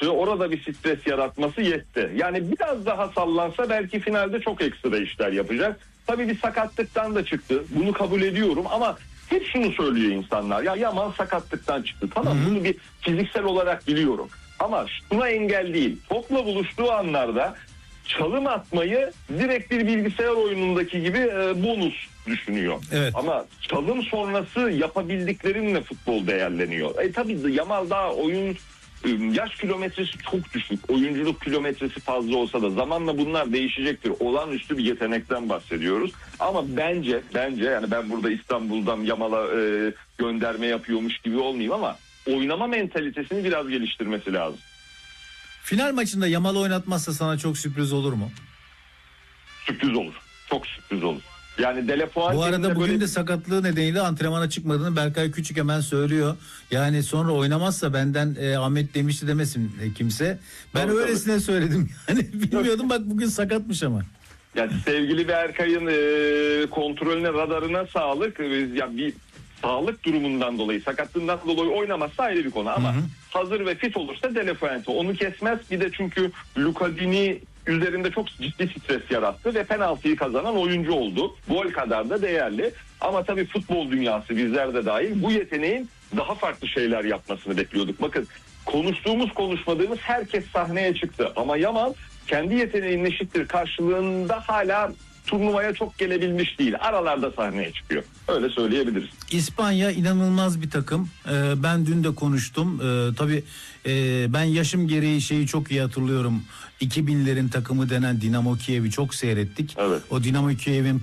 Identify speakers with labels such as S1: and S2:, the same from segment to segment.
S1: karşı orada bir stres yaratması yetti. Yani biraz daha sallansa belki finalde çok ekstra işler yapacak. Tabii bir sakatlıktan da çıktı. Bunu kabul ediyorum ama hep şunu söylüyor insanlar. Ya Yamal sakatlıktan çıktı. Tamam, bunu bir fiziksel olarak biliyorum. Ama şuna engel değil. Topla buluştuğu anlarda çalım atmayı direkt bir bilgisayar oyunundaki gibi bonus düşünüyor.
S2: Evet.
S1: Ama çalım sonrası yapabildiklerinle futbol değerleniyor. Tabii Yamal daha yaş kilometresi çok düşük. Oyunculuk kilometresi fazla olsa da zamanla bunlar değişecektir. Olağanüstü bir yetenekten bahsediyoruz. Ama bence yani ben burada İstanbul'dan Yamal'a gönderme yapıyormuş gibi olmayayım ama oynama mentalitesini biraz geliştirmesi lazım.
S2: Final maçında Yamal'ı oynatmazsa sana çok sürpriz olur mu?
S1: Sürpriz olur. Çok sürpriz olur. Yani
S2: bu arada bugün de sakatlığı nedeniyle antrenmana çıkmadığını Berkay Küçük hemen söylüyor. Yani sonra oynamazsa benden Ahmet demişti demesin kimse. Ben tabii, öylesine söyledim. Yani bilmiyordum, bak bugün sakatmış ama.
S1: Yani sevgili Berkay'ın kontrolüne, radarına sağlık. Ya bir sağlık durumundan dolayı, sakatlığından dolayı oynamazsa ayrı bir konu ama hazır ve fit olursa De La Fuente onu kesmez. Bir de çünkü Luca Dini üzerinde çok ciddi stres yarattı ve penaltıyı kazanan oyuncu oldu. Gol kadar da değerli. Ama tabii futbol dünyası, bizler de dahil, bu yeteneğin daha farklı şeyler yapmasını bekliyorduk. Bakın, konuşmadığımız herkes sahneye çıktı. Ama Yamal kendi yeteneğinin eşittir karşılığında hala turnuvaya çok gelebilmiş değil. Aralarda sahneye çıkıyor. Öyle söyleyebiliriz.
S2: İspanya inanılmaz bir takım. Ben dün de konuştum. Tabii ben yaşım gereği şeyi çok iyi hatırlıyorum. 2000'lerin takımı denen Dinamo Kiev'i çok seyrettik.
S1: Evet.
S2: O Dinamo Kiev'in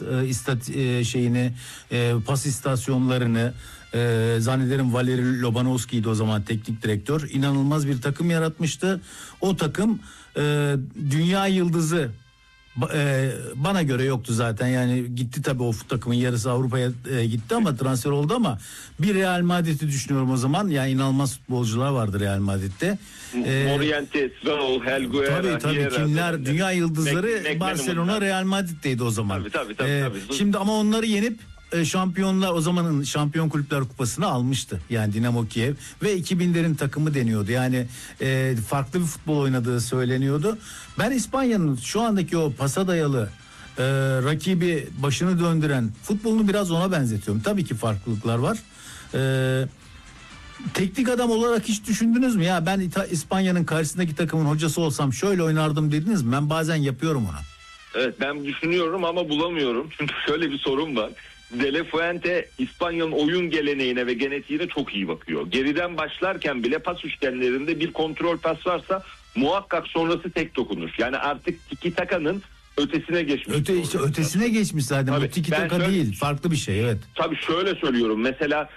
S2: pas istasyonlarını zannederim Valeri Lobanovski'ydi o zaman teknik direktör. İnanılmaz bir takım yaratmıştı. O takım dünya yıldızı bana göre yoktu zaten, yani gitti tabii, o takımın yarısı Avrupa'ya gitti ama transfer oldu, ama bir Real Madrid'i düşünüyorum o zaman, yani inanılmaz futbolcular vardı Real Madrid'de.
S1: Morientes, Raul, Helguera,
S2: tabii kimler, dünya yıldızları Barcelona, Real Madrid'deydi o zaman.
S1: Tabii.
S2: Şimdi ama onları yenip şampiyonlar, o zamanın Şampiyon Kulüpler Kupası'nı almıştı. Yani Dinamo Kiev ve 2000'lerin takımı deniyordu. Yani farklı bir futbol oynadığı söyleniyordu. Ben İspanya'nın şu andaki o pasa dayalı rakibi başını döndüren futbolunu biraz ona benzetiyorum. Tabii ki farklılıklar var. Teknik adam olarak hiç düşündünüz mü? Ya ben İspanya'nın karşısındaki takımın hocası olsam şöyle oynardım dediniz mi? Ben bazen yapıyorum onu.
S1: Evet, ben düşünüyorum ama bulamıyorum. Çünkü şöyle bir sorun var. De La Fuente İspanya'nın oyun geleneğine ve genetiğine çok iyi bakıyor. Geriden başlarken bile pas üçgenlerinde bir kontrol pas varsa muhakkak sonrası tek dokunuş. Yani artık tiki taka'nın ötesine geçmiş.
S2: Ötesine geçmiş zaten.
S1: Tabii,
S2: bu tiki taka değil, farklı bir şey, evet.
S1: Tabii şöyle söylüyorum. Mesela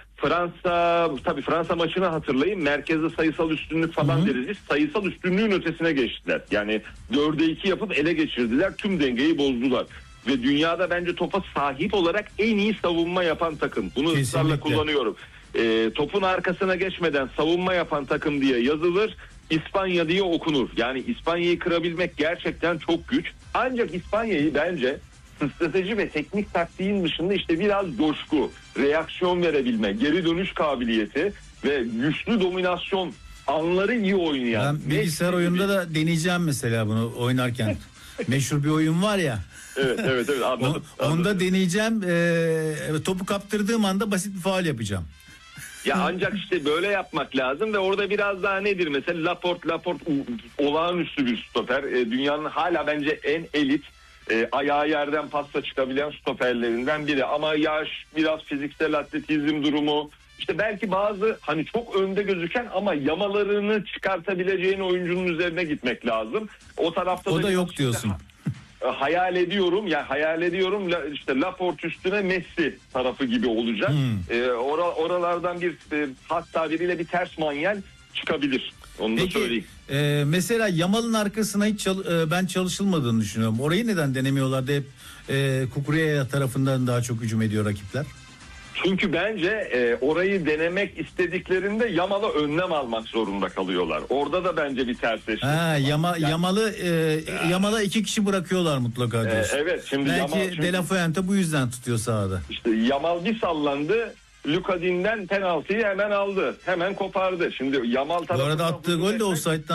S1: Fransa maçını hatırlayın. Merkezde sayısal üstünlük falan deriz biz. Sayısal üstünlüğün ötesine geçtiler. Yani 4'e 2 yapıp ele geçirdiler. Tüm dengeyi bozdular. Ve dünyada bence topa sahip olarak en iyi savunma yapan takım. Bunu ısrarla kullanıyorum. Topun arkasına geçmeden savunma yapan takım diye yazılır. İspanya diye okunur. Yani İspanya'yı kırabilmek gerçekten çok güç. Ancak İspanya'yı bence strateji ve teknik taktiğin dışında işte biraz coşku, reaksiyon verebilme, geri dönüş kabiliyeti ve güçlü dominasyon anları iyi oynayan.
S2: Ben bilgisayar oyunda da deneyeceğim mesela bunu oynarken. Meşhur bir oyun var ya.
S1: Evet anladım.
S2: Onda deneyeceğim. Topu kaptırdığım anda basit bir faul yapacağım.
S1: Ya ancak işte böyle yapmak lazım ve orada biraz daha nedir mesela Laporte olağanüstü bir stoper. Dünyanın hala bence en elit ayağı yerden pasta çıkabilen stoperlerinden biri. Ama yaş, biraz fiziksel atletizm durumu, işte belki bazı hani çok önde gözüken ama yamalarını çıkartabileceğin oyuncunun üzerine gitmek lazım. O tarafta
S2: o da yok diyorsun.
S1: Hayal ediyorum işte Laporte üstüne Messi tarafı gibi olacak. Oralardan bir hatta biriyle bir ters manyel çıkabilir. Onu da söyleyeyim.
S2: Mesela Yamal'ın arkasına hiç ben çalışılmadığını düşünüyorum. Orayı neden denemiyorlardı hep? Kukureya tarafından daha çok hücum ediyor rakipler.
S1: Çünkü bence orayı denemek istediklerinde Yamal'a önlem almak zorunda kalıyorlar. Orada da bence bir tersleşme.
S2: Yamal'a 2 kişi bırakıyorlar mutlaka diyorsun.
S1: Evet. Şimdi
S2: belki De La Fuente bu yüzden tutuyor sahada.
S1: İşte Yamal bir sallandı. Luka Din'den penaltıyı hemen aldı. Hemen kopardı. Şimdi Yamal tarafından...
S2: Bu arada attığı gol de offside'dan